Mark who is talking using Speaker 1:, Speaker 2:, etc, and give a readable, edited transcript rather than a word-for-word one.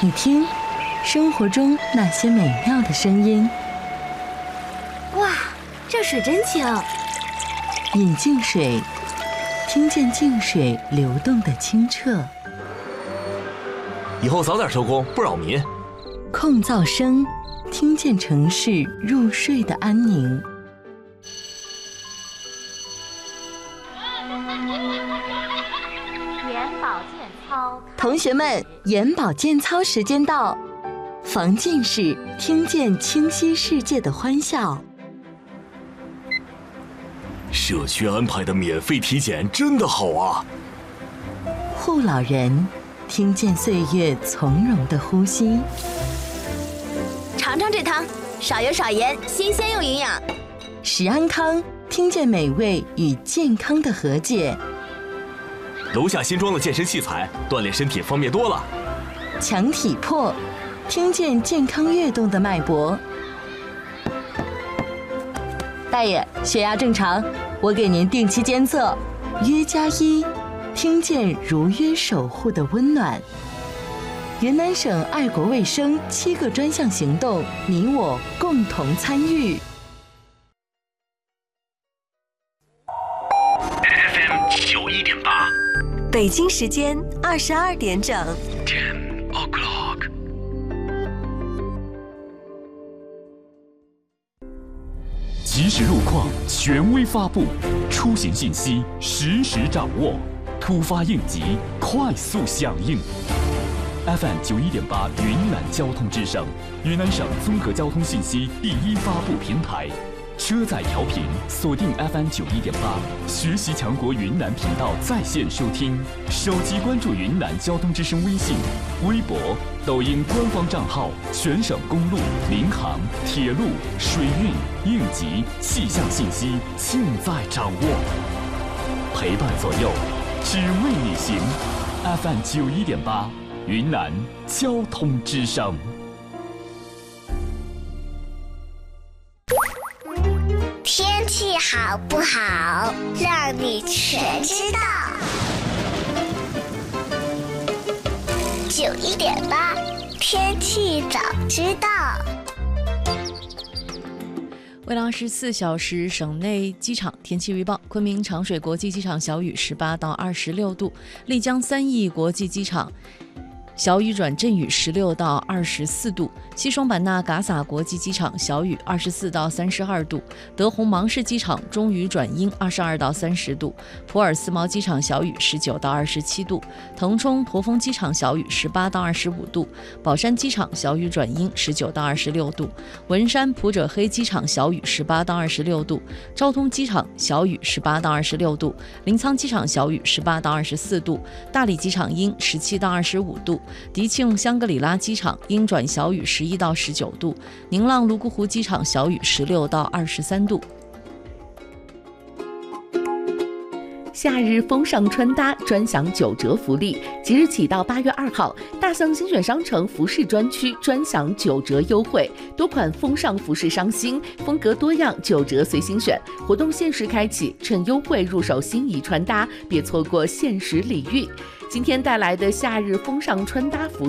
Speaker 1: 你听，生活中那些美妙的声音。
Speaker 2: 哇，这水真清！
Speaker 1: 饮净水，听见净水流动的清澈。
Speaker 3: 以后早点收工，不扰民。
Speaker 1: 控噪声，听见城市入睡的安宁。
Speaker 2: 眼保健操，
Speaker 1: 同学们，眼保健操时间到，防近视，听见清晰世界的欢笑。
Speaker 3: 社区安排的免费体检真的好啊！
Speaker 1: 护老人，听见岁月从容的呼吸。
Speaker 2: 尝尝这汤，少油少盐，新鲜又营养。
Speaker 1: 食安康，听见美味与健康的和解。
Speaker 3: 楼下新装的健身器材，锻炼身体方便多了。
Speaker 1: 强体魄，听见健康跃动的脉搏。大爷，血压正常，我给您定期监测。约+1，听见如约守护的温暖。云南省爱国卫生7个专项行动，你我共同参与。
Speaker 4: FM 91.8，
Speaker 5: 北京时间22点整。
Speaker 4: 10 o'clock。即时路况权威发布，出行信息实时掌握，突发应急快速响应。FM 91.8云南交通之声，云南省综合交通信息第一发布平台。车载调频锁定 FM 91.8，学习强国云南频道在线收听。手机关注云南交通之声微信、微博、抖音官方账号，全省公路、民航、铁路、水运、应急、气象信息尽在掌握。陪伴左右，只为你行。FM 91.8，云南交通之声。
Speaker 6: 天气好不好，让你全知道。91.8，天气早知道。
Speaker 7: 未来24小时省内机场天气预报：昆明长水国际机场小雨18到26度，丽江3义国际机场小雨转阵雨16到24度，西双版纳嘎洒国际机场小雨24到32度，德宏芒市机场中雨转阴22到30度，普洱思茅机场小雨19到27度，腾冲驼峰机场小雨18到25度，宝山机场小雨转阴19到26度，文山普者黑机场小雨18到26度，昭通机场小雨18到26度，临沧机场小雨18到24度，大理机场阴17到25度，迪庆香格里拉机场阴转小雨11到19度，宁浪泸沽湖机场小雨16到23度。
Speaker 8: 夏日风尚穿搭专享9折福利，即日起到8月2号，大象精选商城服饰专区专享9折优惠，多款风尚服饰上新，风格多样，9折随心选。活动限时开启，趁优惠入手心仪穿搭，别错过限时礼遇。今天带来的夏日风尚穿搭服